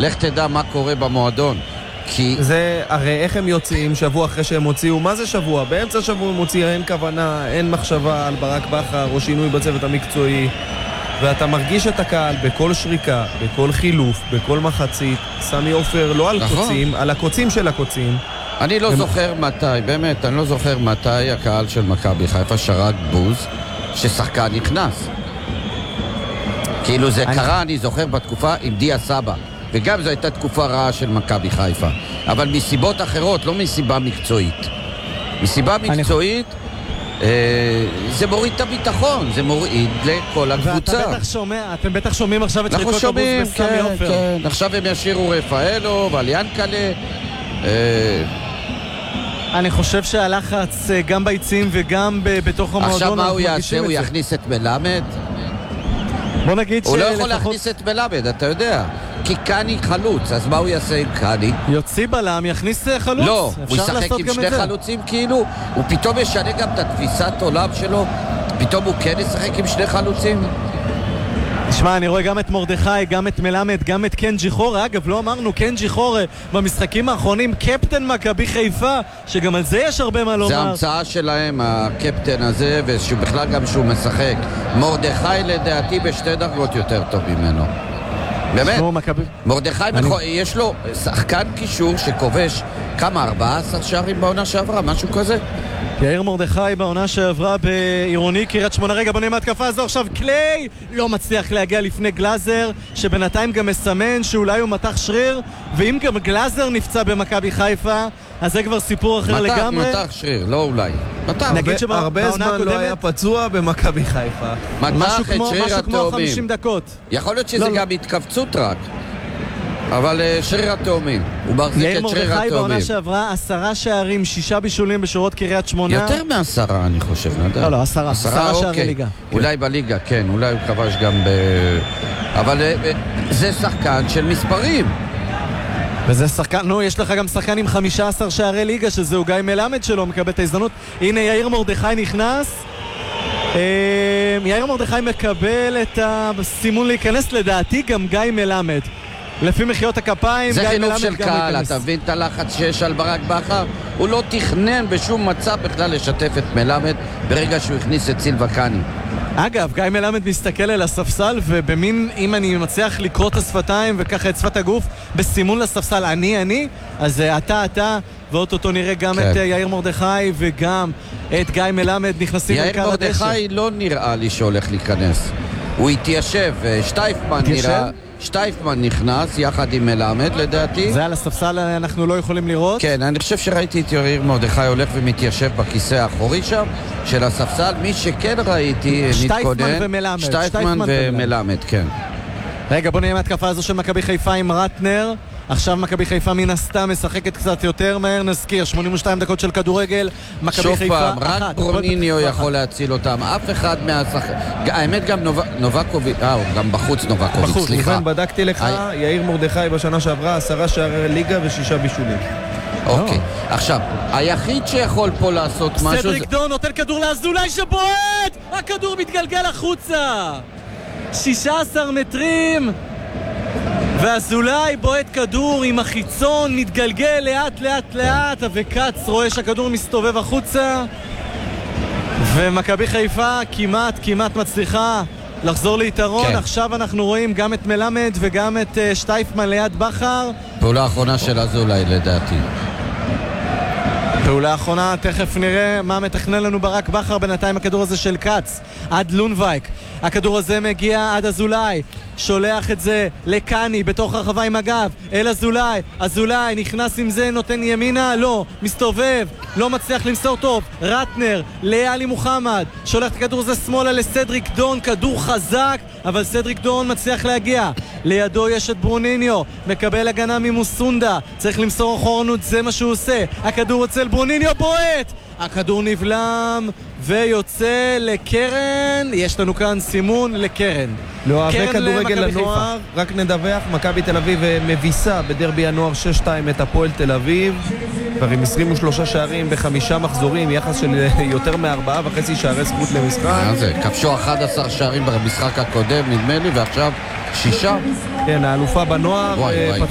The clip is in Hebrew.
לך תדע מה קורה במועדון. כי זה, הרי איך הם יוצאים שבוע אחרי שהם הוציאו, מה זה שבוע? באמצע שבוע הם הוציאו, אין כוונה, אין מחשבה על ברק בכר או שינוי בצוות המקצועי, ואתה מרגיש את הקהל בכל שריקה, בכל חילוף, בכל מחצית. סמי עופר לא על קוצים, על הקוצים של הקוצים. אני לא זוכר מתי, באמת, אני לא זוכר מתי הקהל של מכבי חיפה שרק בוז ששחקן נכנס. כאילו זה קרה, אני זוכר בתקופה עם דיה סבא, וגם זו הייתה תקופה רעה של מכבי חיפה, אבל מסיבות אחרות, לא מסיבה מקצועית. מסיבה מקצועית זה מוריד את הביטחון, זה מוריד לכל הקבוצה. אתם בטח שומעים עכשיו את שריקות הבוז וסמי עופר. כן, עכשיו הם ישירו רפאלו ועל ינקלה. אני חושב שהלחץ גם ביציעים וגם בתוך המועדון. עכשיו מה הוא יעשה? הוא יכניס את מלמד? בוא נגיד הוא לא יכול להכניס את מלמד, אתה יודע, כי קני חלוץ, אז מה הוא יעשה עם קני? יוציא בלם, יכניס חלוץ. לא, הוא ישחק עם שני חלוצים כאילו, הוא פתאום ישנה גם את התפיסת עולם שלו, פתאום הוא כן ישחק עם שני חלוצים. תשמע, אני רואה גם את מרדכי, גם את מלמד, גם את קנג'י חורה. אגב, לא אמרנו, קנג'י חורה במשחקים האחרונים קפטן מכבי חיפה, שגם על זה יש הרבה מה לומר. זה המצאה שלהם, הקפטן הזה, ובכלל גם שהוא משחק. מרדכי לדעתי בשתי דרגות יותר טוב ממנו. באמת, מרדכי יש לו שחקן קישור שכובש כמה, 14 שערים בעונה שעברה, משהו כזה. יאיר מרדכי בעונה שעברה בעירוני קריית שמונה. רגע, בוא נהיה מהתקפה הזו עכשיו. קליי לא מצליח להגיע לפני גלאזר, שבינתיים גם מסמן שאולי הוא מתח שריר, ואם גם גלאזר נפצע במכבי חיפה, אז זה כבר סיפור אחר לגמרי. מתח שריר, לא אולי. הרבה זמן לא היה פצוע במכבי חיפה. מתח את שריר משהו כמו 50 דקות. יכול להיות שזה גם התכווצות רק. אבל שריר התאומים, הוא מחזיק את שריר התאומים. יאיר מרדכי בעונה שעברה 10 שערים, 6 בישולים בשורות קריית שמונה. יותר מ10 אני חושב, נדע. לא, 10 שערי ליגה. אולי בליגה, כן, אולי הוא כבש גם אבל זה שחקן של מספרים. וזה שחקן, יש לך גם שחקן עם 15 שערי ליגה, שזהו גיא מלמד שלו, מקבל את ההזדמנות. הנה יאיר מרדכי נכנס. יאיר מרדכי מקבל את הסימון להיכנס, לדעתי גם גיא מלמד. לפי מחיאות הכפיים, זה חילוף של קהל, אתה מבין את הלחץ שיש על ברק בכר? הוא לא תכנן בשום מצב בכלל לשתף את מלמד ברגע שהוא הכניס את סילבה קני. אגב, גיא מלמד מסתכל על הספסל, ובמין, אם אני מצליח לקרוא את השפתיים וככה את שפת הגוף, בסימון לספסל אני, אז אתה, ואוטוטו נראה גם את יאיר מרדכי וגם את גיא מלמד נכנסים לקהל הדשא. יאיר מרדכי לא נראה לי שהולך להיכנס. הוא התיישב, שטייפמן נכנס יחד עם מלמד לדעתי. זה על הספסל אנחנו לא יכולים לראות. כן, אני חושב שראיתי את יאיר מרדכי הולך ומתיישב בכיסא האחורי שם של הספסל. מי שכן ראיתי מתכונן, שטייפמן ומלמד, כן. רגע, בוא נראה מהתקפה הזו של מכבי חיפה עם רטנר. עכשיו מכבי חיפה מן הסתם משחקת קצת יותר מהר, נזכיר 82 דקות של כדורגל. מכבי חיפה פעם, רק ברוניניו יכול להציל אותם, אף אחד האמת גם נובקוביץ', גם בחוץ נובקוביץ', סליחה. בדקתי לך, יאיר מרדכי בשנה שעברה 10 שערי ליגה ו6 בישולים. אוקיי, עכשיו, היחיד שיכול פה לעשות משהו... סדריק דון נותן כדור לאזולאי שבועט! הכדור מתגלגל החוצה! 16 מטרים! ואזולאי בועט כדור עם החיצון, מתגלגל לאט, וקץ רואה שהכדור מסתובב החוצה, ומכבי חיפה כמעט מצליחה לחזור ליתרון. כן. עכשיו אנחנו רואים גם את מלמד וגם את שטייפמן ליד בכר. פעולה האחרונה של אזולאי לדעתי. פעולה האחרונה, תכף נראה מה מתכנן לנו ברק בכר. בינתיים הכדור הזה של קץ עד לונבייק, הכדור הזה מגיע עד אזולאי, שולח את זה לקני בתוך הרחבה עם הגב אל אזולאי נכנס עם זה, נותן ימינה, לא, מסתובב, לא מצליח למסור טוב. רטנר לאלי מוחמד, שולח את הכדור הזה שמאלה לסדריק דון, כדור חזק אבל סדריק דון מצליח להגיע, לידו יש את ברוניניו, מקבל הגנה ממוסונדה, צריך למסור אחורנות, זה מה שהוא עושה. הכדור אצל ברוניניו, בועט, הכדור נבלם ויוצא לקרן. יש לנו כאן סימון לקרן. לא אוהבי כדורגל לנוער, רק נדווח, מכבי תל אביב מביסה בדרבי הנוער 6-2 את הפועל תל אביב, כבר עם 23 שערים ב5 מחזורים, יחס של יותר מ4.5 שערי זכות למשחק. כבשו 11 שערים במשחק הקודם נדמה לי, ועכשיו 6. כן, האלופה בנוער